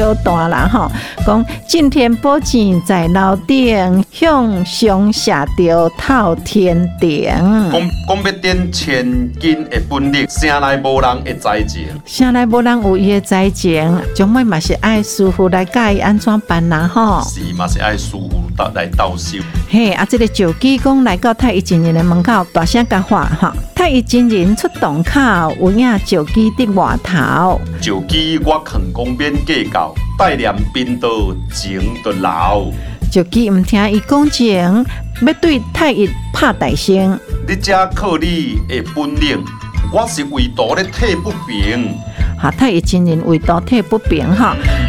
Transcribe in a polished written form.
交代啦吼，讲进田宝剑在楼顶，向上射着透天顶。 讲要点千金的本领，城内无人会知情。 城内无人有伊的知情，将尾嘛是爱师傅来教伊安怎办啦吼。 是嘛是爱师傅来斗收。 嘿，这个石基公来到太乙真人的门口，大声甲喊哈：太乙真人出洞口，有影石基伫外头。 石基我肯公免计较，带念兵道情就留。 石基唔听伊讲情，要对太乙拍大声。 你这靠你的本领，我是唯独咧替不平。 太乙真人为道替不平哈，